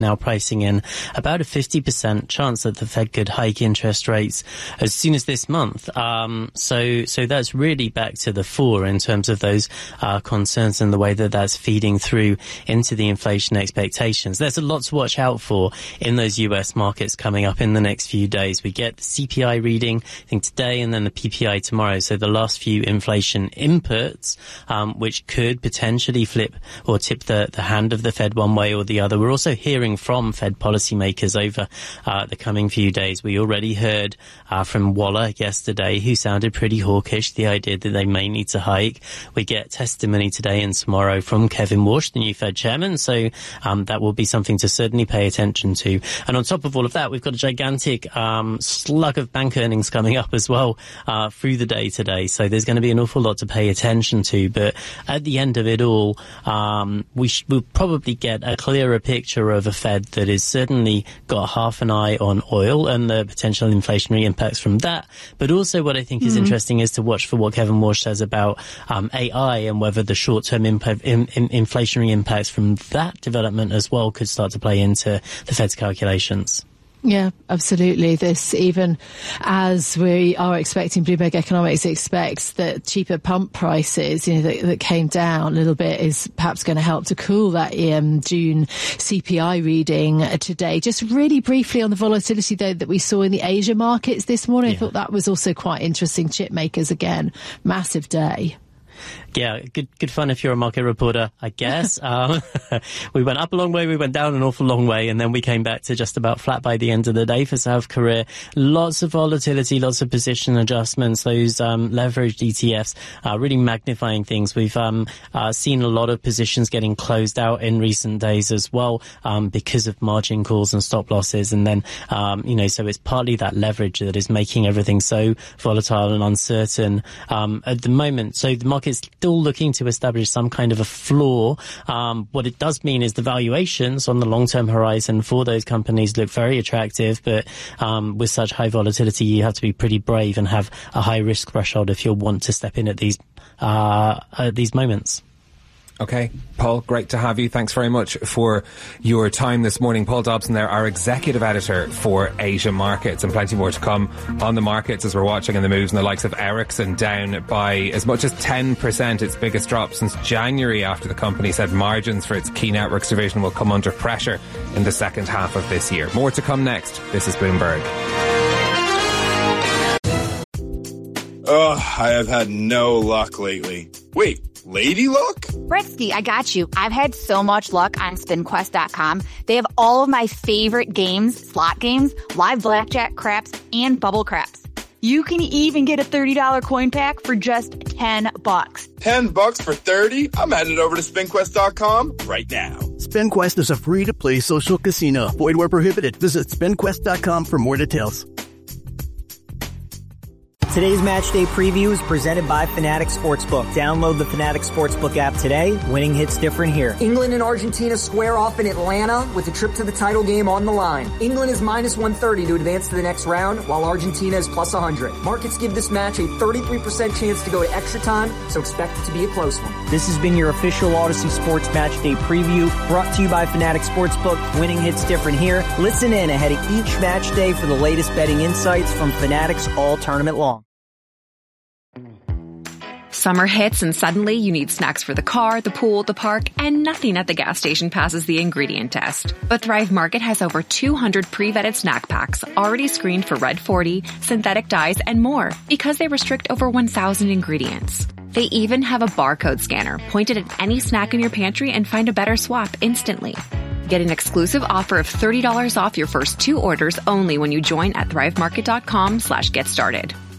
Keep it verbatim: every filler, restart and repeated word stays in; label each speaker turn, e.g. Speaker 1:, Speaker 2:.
Speaker 1: now pricing in about a fifty percent chance that the Fed could hike interest rates as soon as this month. Um, so, so that's really back to the fore in terms of those uh, concerns and the way that that's feeding through into the inflation expectations. There's a lot to watch out for in those U S markets coming up in the next few days. We get the C P I reading, I think today, and then the P P I tomorrow. So the last few inflation inputs, um, which could potentially flip or tip the, the hand of the Fed one way or the other. We're also hearing from Fed policymakers over uh, the coming few days. We already heard uh, from Waller yesterday, who sounded pretty hawkish, the idea that they may need to hike. We get testimony today and tomorrow from Kevin Warsh, the new Fed chairman. So um, that will be something to certainly pay attention to. And on top of all of that, we've got a gigantic um, slug of bank earnings coming up as well uh, through the day today. So there's going to be an awful lot to pay attention to. But at the end of it all, um, we sh- we'll probably get a clearer picture of a Fed that is certainly got half an eye on oil and the potential inflationary impacts from that. But also what I think mm-hmm. is interesting is to watch for what Kevin Warsh says about um, A I and whether the short-term imp- in, in, inflationary impacts from that development as well could start to play into the Fed's calculations.
Speaker 2: Yeah, absolutely. This, even as we are expecting, Bloomberg Economics expects that cheaper pump prices, you know, that, that came down a little bit, is perhaps going to help to cool that um, June C P I reading today. Just really briefly on the volatility, though, that we saw in the Asia markets this morning. Yeah. I thought that was also quite interesting. Chip makers, again, massive day.
Speaker 1: Yeah, good good fun if you're a market reporter, I guess. um, we went up a long way, we went down an awful long way, and then we came back to just about flat by the end of the day for South Korea. Lots of volatility, lots of position adjustments, those um, leveraged E T Fs uh, really magnifying things. We've um, uh, seen a lot of positions getting closed out in recent days as well um, because of margin calls and stop losses. And then, um, you know, so it's partly that leverage that is making everything so volatile and uncertain um, at the moment. So the market's still looking to establish some kind of a floor. Um, what it does mean is the valuations on the long-term horizon for those companies look very attractive, but um, with such high volatility, you have to be pretty brave and have a high risk threshold if you'll want to step in at these uh, at these moments.
Speaker 3: Okay, Paul, great to have you. Thanks very much for your time this morning. Paul Dobson there, our executive editor for Asia Markets, and plenty more to come on the markets as we're watching in the moves, and the likes of Ericsson down by as much as ten percent, its biggest drop since January, after the company said margins for its key networks division will come under pressure in the second half of this year. More to come next. This is Bloomberg.
Speaker 4: Ugh, I have had no luck lately. Wait. Lady luck?
Speaker 5: Britsky, I got you. I've had so much luck on spin quest dot com. They have all of my favorite games, slot games, live blackjack, craps, and bubble craps. You can even get a thirty dollars coin pack for just ten bucks.
Speaker 4: ten bucks for thirty? I'm headed over to spin quest dot com right now.
Speaker 6: SpinQuest is a free-to-play social casino. Void where prohibited. Visit spin quest dot com for more details.
Speaker 7: Today's match day preview is presented by Fanatics Sportsbook. Download the Fanatics Sportsbook app today. Winning hits different here.
Speaker 8: England and Argentina square off in Atlanta with a trip to the title game on the line. England is minus one thirty to advance to the next round, while Argentina is plus one hundred. Markets give this match a thirty-three percent chance to go to extra time, so expect it to be a close one.
Speaker 7: This has been your official Odyssey Sports Match Day preview, brought to you by Fanatics Sportsbook. Winning hits different here. Listen in ahead of each match day for the latest betting insights from Fanatics all tournament long.
Speaker 9: Summer hits and suddenly you need snacks for the car, the pool, the park, and nothing at the gas station passes the ingredient test. But Thrive Market has over two hundred pre-vetted snack packs already screened for Red forty, synthetic dyes, and more because they restrict over one thousand ingredients. They even have a barcode scanner pointed at any snack in your pantry and find a better swap instantly. Get an exclusive offer of thirty dollars off your first two orders only when you join at thrive market dot com slash get started.